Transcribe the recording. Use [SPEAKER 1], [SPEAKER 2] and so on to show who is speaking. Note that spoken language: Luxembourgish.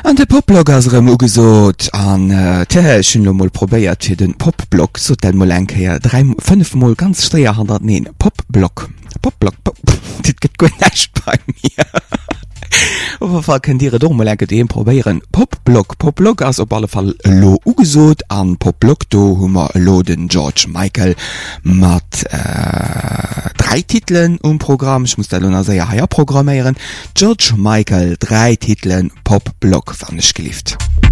[SPEAKER 1] An de Popbloggerem ugesot an hun mal probéiert fir den Popblog so den Molenkeier 5 Mal ganz steier 100 neen Popblog dit gët go nächt bei mir. Overfall kennt Dire do mal enket eem probéieren Popblog ass op alle Fall lo ugesot an Popblog do hummer lo den George Michael mat 3 Titeln Programm. Ich muss da sehr haier programmieren. George Michael 3 Titeln Popblog fand ich gelieft.